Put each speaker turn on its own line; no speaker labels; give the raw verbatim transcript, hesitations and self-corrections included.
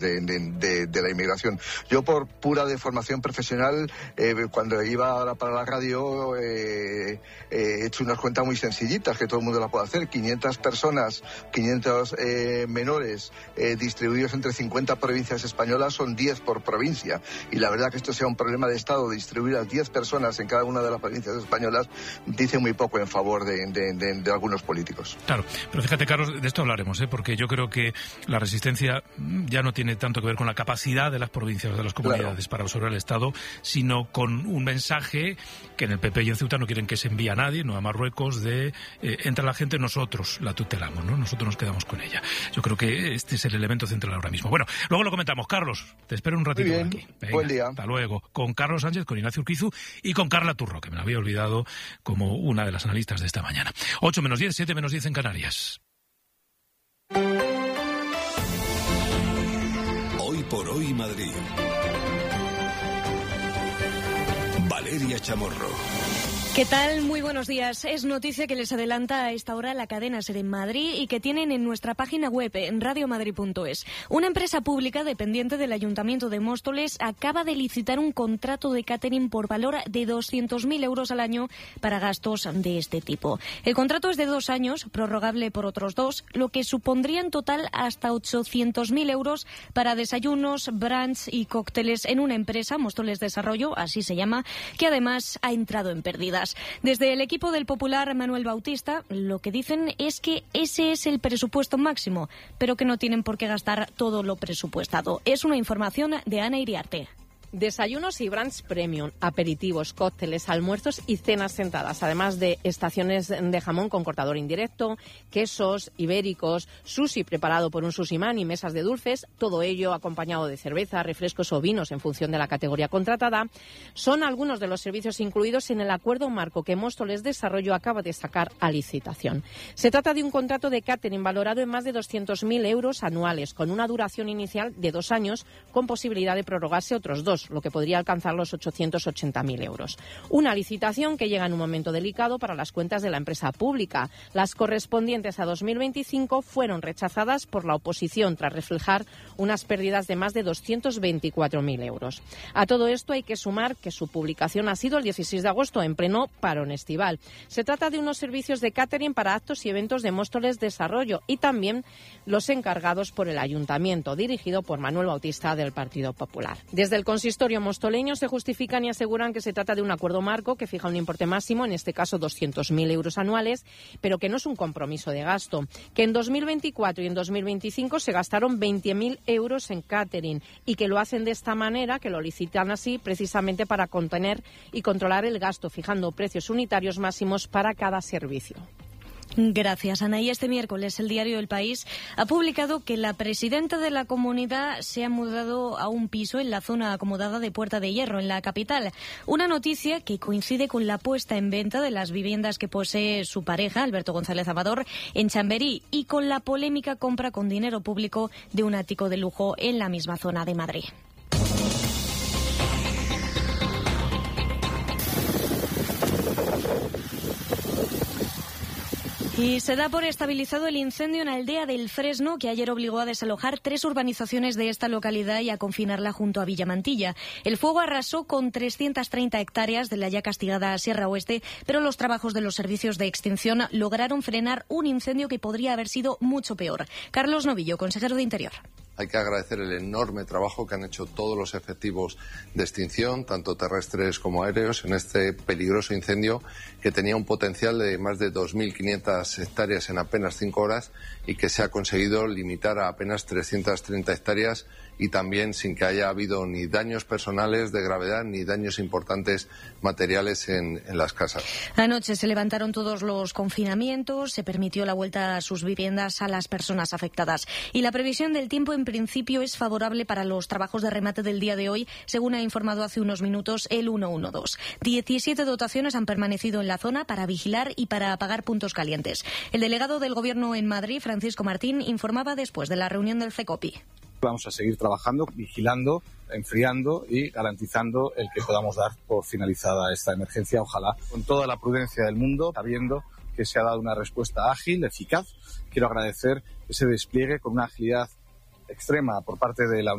De, de, de la inmigración. Yo, por pura deformación profesional, eh, cuando iba ahora para la radio, eh, eh, he hecho unas cuentas muy sencillitas que todo el mundo las puede hacer. quinientas personas, quinientos eh, menores eh, distribuidos entre cincuenta provincias españolas son diez por provincia. Y la verdad que esto sea un problema de Estado, distribuir a diez personas en cada una de las provincias españolas, dice muy poco en favor de, de, de, de algunos políticos.
Claro, pero fíjate, Carlos, de esto hablaremos, ¿eh? Porque yo creo que la resistencia ya no tiene tanto que ver con la capacidad de las provincias, de las comunidades, claro, para absorber el Estado, sino con un mensaje que en el P P y en Ceuta no quieren que se envíe a nadie, no a Marruecos, de eh, entra la gente, nosotros la tutelamos, ¿no? Nosotros nos quedamos con ella. Yo creo que este es el elemento central ahora mismo. Bueno, luego lo comentamos. Carlos, te espero un ratito
bien,
aquí. Venga,
buen día.
Hasta luego. Con Carlos Sánchez, con Ignacio Urquizu y con Carla Turro, que me la había olvidado como una de las analistas de esta mañana. ocho menos diez, siete menos diez en Canarias.
Hoy por hoy Madrid. Valeria Chamorro.
¿Qué tal? Muy buenos días. Es noticia que les adelanta a esta hora la cadena SER en Madrid y que tienen en nuestra página web en radio madrid punto es. Una empresa pública dependiente del Ayuntamiento de Móstoles acaba de licitar un contrato de catering por valor de doscientos mil euros al año para gastos de este tipo. El contrato es de dos años, prorrogable por otros dos, lo que supondría en total hasta ochocientos mil euros para desayunos, brunch y cócteles en una empresa, Móstoles Desarrollo, así se llama, que además ha entrado en pérdidas. Desde el equipo del Popular Manuel Bautista, lo que dicen es que ese es el presupuesto máximo, pero que no tienen por qué gastar todo lo presupuestado. Es una información de Ana Iriarte.
Desayunos y brunch premium, aperitivos, cócteles, almuerzos y cenas sentadas, además de estaciones de jamón con cortador indirecto, quesos ibéricos, sushi preparado por un sushiman y mesas de dulces, todo ello acompañado de cerveza, refrescos o vinos en función de la categoría contratada, son algunos de los servicios incluidos en el acuerdo marco que Móstoles Desarrollo acaba de sacar a licitación. Se trata de un contrato de catering valorado en más de doscientos mil euros anuales, con una duración inicial de dos años, con posibilidad de prorrogarse otros dos, lo que podría alcanzar los ochocientos ochenta mil euros. Una licitación que llega en un momento delicado para las cuentas de la empresa pública. Las correspondientes a dos mil veinticinco fueron rechazadas por la oposición tras reflejar unas pérdidas de más de doscientos veinticuatro mil euros. A todo esto hay que sumar que su publicación ha sido el dieciséis de agosto, en pleno parón estival. Se trata de unos servicios de catering para actos y eventos de Móstoles Desarrollo y también los encargados por el Ayuntamiento, dirigido por Manuel Bautista del Partido Popular. Desde el consistorio mostoleño se justifican y aseguran que se trata de un acuerdo marco que fija un importe máximo, en este caso doscientos mil euros anuales, pero que no es un compromiso de gasto. Que en dos mil veinticuatro y en dos mil veinticinco se gastaron veinte mil euros en catering y que lo hacen de esta manera, que lo licitan así, precisamente para contener y controlar el gasto, fijando precios unitarios máximos para cada servicio.
Gracias, Ana. Y este miércoles el diario El País ha publicado que la presidenta de la comunidad se ha mudado a un piso en la zona acomodada de Puerta de Hierro, en la capital. Una noticia que coincide con la puesta en venta de las viviendas que posee su pareja, Alberto González Amador, en Chamberí, y con la polémica compra con dinero público de un ático de lujo en la misma zona de Madrid. Y se da por estabilizado el incendio en Aldea del Fresno, que ayer obligó a desalojar tres urbanizaciones de esta localidad y a confinarla junto a Villamantilla. El fuego arrasó con trescientas treinta hectáreas de la ya castigada Sierra Oeste, pero los trabajos de los servicios de extinción lograron frenar un incendio que podría haber sido mucho peor. Carlos Novillo, consejero de Interior.
Hay que agradecer el enorme trabajo que han hecho todos los efectivos de extinción, tanto terrestres como aéreos, en este peligroso incendio que tenía un potencial de más de dos mil quinientas hectáreas en apenas cinco horas y que se ha conseguido limitar a apenas trescientas treinta hectáreas y también sin que haya habido ni daños personales de gravedad ni daños importantes materiales en, en las casas.
Anoche se levantaron todos los confinamientos, se permitió la vuelta a sus viviendas a las personas afectadas y la previsión del tiempo en principio es favorable para los trabajos de remate del día de hoy, según ha informado hace unos minutos el ciento doce. diecisiete dotaciones han permanecido en la zona para vigilar y para apagar puntos calientes. El delegado del Gobierno en Madrid, Francisco Martín, informaba después de la reunión del CECOPI.
Vamos a seguir trabajando, vigilando, enfriando y garantizando el que podamos dar por finalizada esta emergencia, ojalá con toda la prudencia del mundo, sabiendo que se ha dado una respuesta ágil, eficaz. Quiero agradecer ese despliegue con una agilidad extrema por parte de la